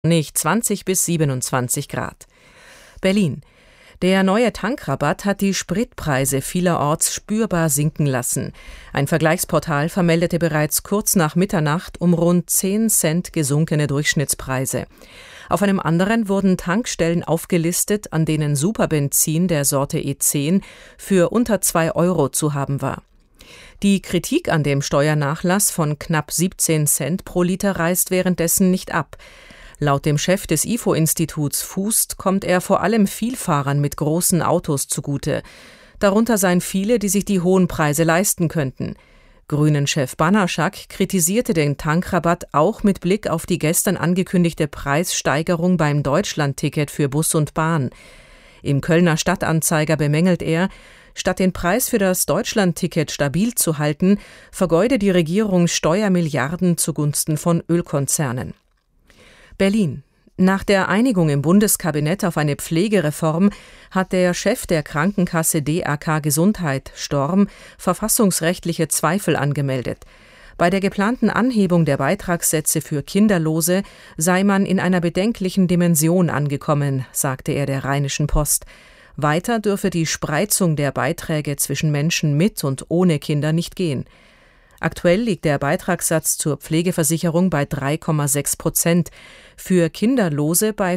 Nicht 20 bis 27 Grad. Berlin. Der neue Tankrabatt hat die Spritpreise vielerorts spürbar sinken lassen. Ein Vergleichsportal vermeldete bereits kurz nach Mitternacht um rund 10 Cent gesunkene Durchschnittspreise. Auf einem anderen wurden Tankstellen aufgelistet, an denen Superbenzin der Sorte E10 für unter 2 Euro zu haben war. Die Kritik an dem Steuernachlass von knapp 17 Cent pro Liter reißt währenddessen nicht ab. Laut dem Chef des IFO-Instituts Fußt kommt er vor allem Vielfahrern mit großen Autos zugute. Darunter seien viele, die sich die hohen Preise leisten könnten. Grünen-Chef Banaschak kritisierte den Tankrabatt auch mit Blick auf die gestern angekündigte Preissteigerung beim Deutschlandticket für Bus und Bahn. Im Kölner Stadtanzeiger bemängelt er, statt den Preis für das Deutschlandticket stabil zu halten, vergeude die Regierung Steuermilliarden zugunsten von Ölkonzernen. Berlin. Nach der Einigung im Bundeskabinett auf eine Pflegereform hat der Chef der Krankenkasse DAK Gesundheit, Storm, verfassungsrechtliche Zweifel angemeldet. Bei der geplanten Anhebung der Beitragssätze für Kinderlose sei man in einer bedenklichen Dimension angekommen, sagte er der Rheinischen Post. Weiter dürfe die Spreizung der Beiträge zwischen Menschen mit und ohne Kinder nicht gehen. Aktuell liegt der Beitragssatz zur Pflegeversicherung bei 3,6%, für Kinderlose bei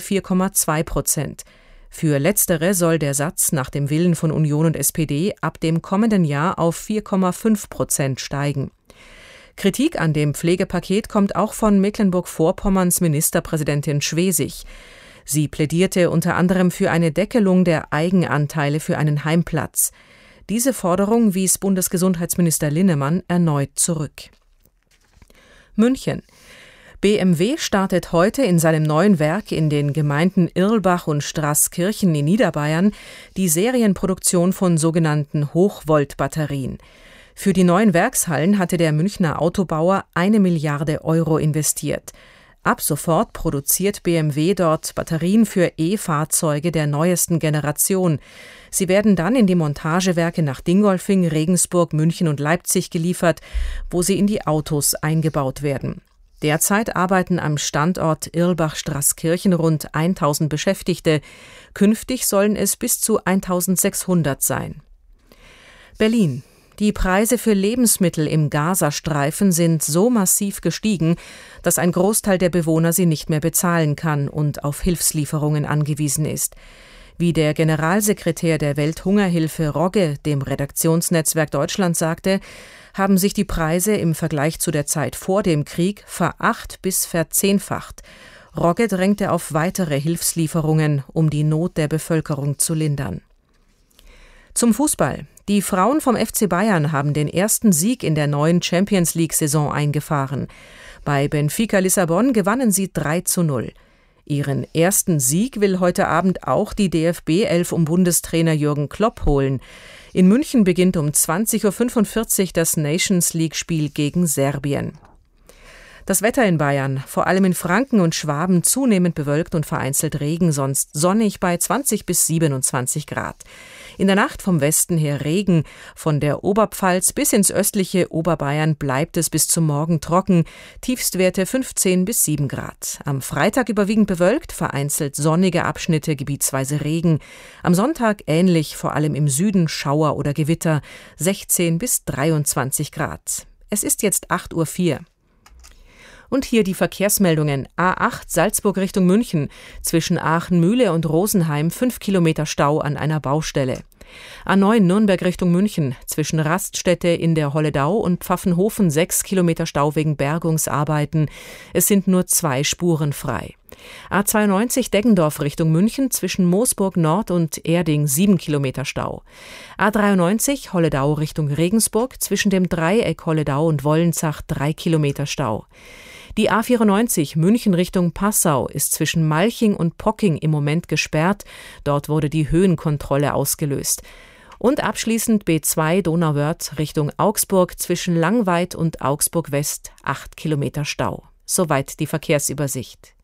4,2%. Für Letztere soll der Satz nach dem Willen von Union und SPD ab dem kommenden Jahr auf 4,5% steigen. Kritik an dem Pflegepaket kommt auch von Mecklenburg-Vorpommerns Ministerpräsidentin Schwesig. Sie plädierte unter anderem für eine Deckelung der Eigenanteile für einen Heimplatz. Diese Forderung wies Bundesgesundheitsminister Linnemann erneut zurück. München. BMW startet heute in seinem neuen Werk in den Gemeinden Irlbach und Straßkirchen in Niederbayern die Serienproduktion von sogenannten Hochvolt-Batterien. Für die neuen Werkshallen hatte der Münchner Autobauer 1 Milliarde Euro investiert. Ab sofort produziert BMW dort Batterien für E-Fahrzeuge der neuesten Generation. Sie werden dann in die Montagewerke nach Dingolfing, Regensburg, München und Leipzig geliefert, wo sie in die Autos eingebaut werden. Derzeit arbeiten am Standort Irlbach-Straßkirchen rund 1000 Beschäftigte. Künftig sollen es bis zu 1600 sein. Berlin. Die Preise für Lebensmittel im Gazastreifen sind so massiv gestiegen, dass ein Großteil der Bewohner sie nicht mehr bezahlen kann und auf Hilfslieferungen angewiesen ist. Wie der Generalsekretär der Welthungerhilfe Rogge dem Redaktionsnetzwerk Deutschland sagte, haben sich die Preise im Vergleich zu der Zeit vor dem Krieg ver-8- bis verzehnfacht. Rogge drängte auf weitere Hilfslieferungen, um die Not der Bevölkerung zu lindern. Zum Fußball. Die Frauen vom FC Bayern haben den ersten Sieg in der neuen Champions-League-Saison eingefahren. Bei Benfica Lissabon gewannen sie 3:0. Ihren ersten Sieg will heute Abend auch die DFB-Elf um Bundestrainer Jürgen Klopp holen. In München beginnt um 20:45 Uhr das Nations-League-Spiel gegen Serbien. Das Wetter in Bayern, vor allem in Franken und Schwaben, zunehmend bewölkt und vereinzelt Regen, sonst sonnig bei 20 bis 27 Grad. In der Nacht vom Westen her Regen, von der Oberpfalz bis ins östliche Oberbayern bleibt es bis zum Morgen trocken, Tiefstwerte 15 bis 7 Grad. Am Freitag überwiegend bewölkt, vereinzelt sonnige Abschnitte, gebietsweise Regen. Am Sonntag ähnlich, vor allem im Süden Schauer oder Gewitter, 16 bis 23 Grad. Es ist jetzt 8:04 Uhr. Und hier die Verkehrsmeldungen. A8 Salzburg Richtung München. Zwischen Aachen-Mühle und Rosenheim 5 Kilometer Stau an einer Baustelle. A9 Nürnberg Richtung München. Zwischen Raststätte in der Holledau und Pfaffenhofen 6 Kilometer Stau wegen Bergungsarbeiten. Es sind nur 2 Spuren frei. A92 Deggendorf Richtung München. Zwischen Moosburg Nord und Erding 7 Kilometer Stau. A93 Holledau Richtung Regensburg. Zwischen dem Dreieck Holledau und Wollenzach 3 Kilometer Stau. Die A94 München Richtung Passau ist zwischen Malching und Pocking im Moment gesperrt. Dort wurde die Höhenkontrolle ausgelöst. Und abschließend B2 Donauwörth Richtung Augsburg zwischen Langweid und Augsburg West 8 Kilometer Stau. Soweit die Verkehrsübersicht.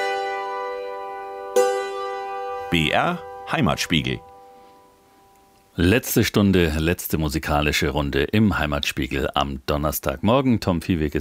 BR Heimatspiegel Letzte Stunde, letzte musikalische Runde im Heimatspiegel am Donnerstagmorgen. Tom Viehweg ist